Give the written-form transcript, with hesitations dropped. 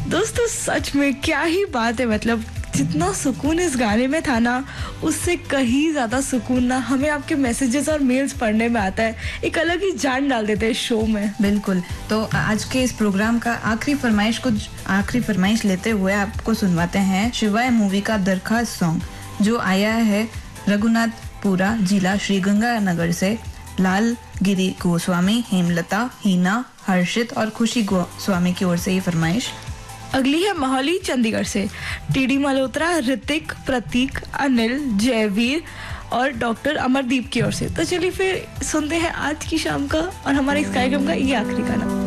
दोस्तों सच में क्या ही बात है, मतलब जितना सुकून इस गाने में था ना, उससे कहीं ज़्यादा सुकून ना हमें आपके मैसेजेस और मेल्स पढ़ने में आता है। एक अलग ही जान डाल देते हैं शो में। बिल्कुल। तो आज के इस प्रोग्राम का आखिरी फरमाइश लेते हुए आपको सुनवाते हैं शिवाय मूवी का दरखास्त सॉन्ग, जो आया है रघुनाथपुरा जिला श्रीगंगानगर से। लाल गिरी गोस्वामी, हेमलता, हीना, हर्षित और खुशी गोस्वामी की ओर से ये फरमाइश। अगली है मोहाली चंडीगढ़ से टीडी मल्होत्रा, ऋतिक, प्रतीक, अनिल, जयवीर और डॉक्टर अमरदीप की ओर से। तो चलिए फिर सुनते हैं आज की शाम का और हमारे इस कार्यक्रम का ये आखिरी गाना।